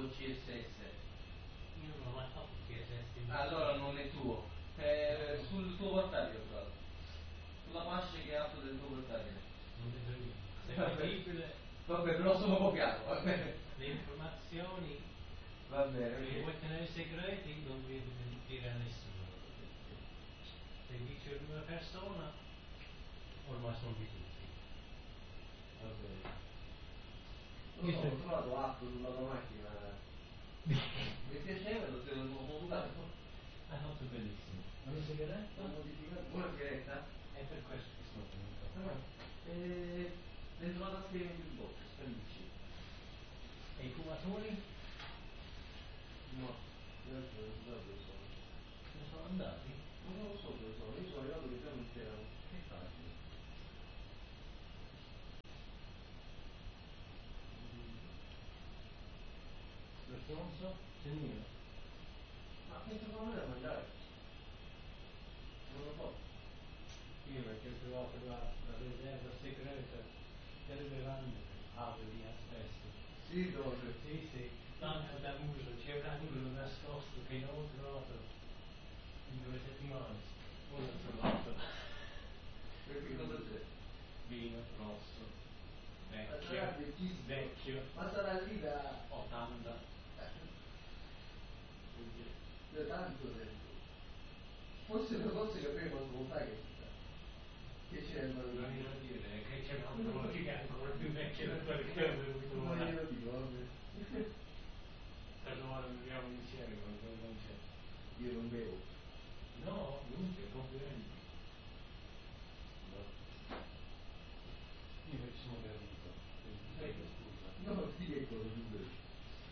CSS? Io non ho mai fatto CSS. Allora non è tuo. Sul tuo portatile ho trovato. Sulla pagina che apro del tuo portatile. Non vedo niente. Se è possibile. Vabbè, però sono copiato, va bene. Le informazioni. Va bene. Se vuoi tenere segreti non devi dire a nessuno. Se dici a una persona, ormai sono di tutti. Va bene. Io ho trovato app sulla tua macchina. Mi piaceva, lo devo montare. Hai fatto benissimo. Una sigaretta? Una sigaretta? È per questo che sono venuto. Dentro la tastiera di box, spendicci. E i fumatori? No, non so dove sono. Non sono andati? Non lo so dove sono, io sono arrivato che già non c'erano. Che fai? Lo stronzo? C'è il mio. Ma penso che non è da mangiare. Non lo so. Io perché ho trovato la riserva segreta delle bevande, apro lì a spesso. Sì, dove? Sì, sì, tanto da uso, c'è un angolo nascosto che non ho trovato in 2 settimane. Ora l'ho trovato. Perché cosa c'è? Vino rosso, Sarà vecchio, ma sarà lì da 80. da tanto tempo. Forse per forse capire quanto può fare che c'è il Non glielo dire che c'è un altro che è ancora più vecchio di quello che ho bevuto ora. Non glielo dico, vabbè.